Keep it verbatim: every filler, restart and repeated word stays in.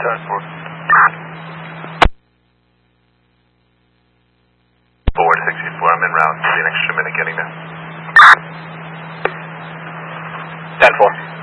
task force. Forward sixty-four, I'm en route. Give me an extra minute getting there. ten four.